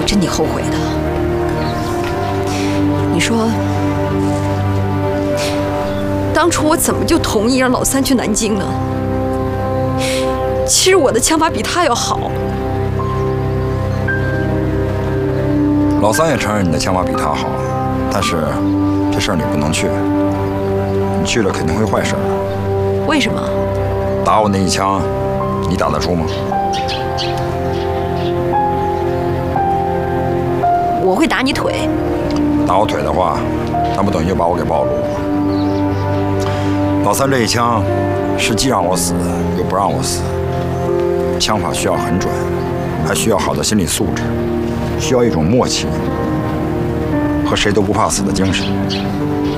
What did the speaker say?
真挺后悔的。你说，当初我怎么就同意让老三去南京呢？其实我的枪法比他要好。 老三也承认你的枪法比他好，但是这事儿你不能去，你去了肯定会坏事。 为什么？ 打我那一枪，你打得住吗？ 我会打你腿。 打我腿的话，那不等于就把我给暴露了。老三这一枪是既让我死又不让我死，枪法需要很准，还需要好的心理素质，需要一种默契和谁都不怕死的精神。